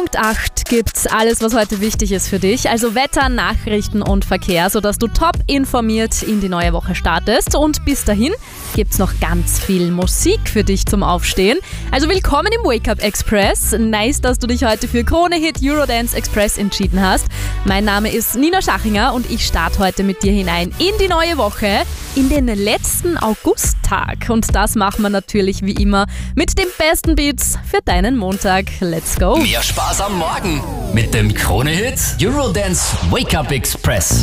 Punkt 8 gibt's alles, was heute wichtig ist für dich. Also Wetter, Nachrichten und Verkehr, sodass du top informiert in die neue Woche startest. Und bis dahin gibt's noch ganz viel Musik für dich zum Aufstehen. Also willkommen im Wake Up Express. Nice, dass du dich heute für Krone Hit Eurodance Express entschieden hast. Mein Name ist Nina Schachinger und ich starte heute mit dir hinein in die neue Woche, in den letzten Augusttag. Und das machen wir natürlich wie immer mit den besten Beats für deinen Montag. Let's go! Mehr Spaß am Morgen mit dem Krone Hit Eurodance Wake Up Express.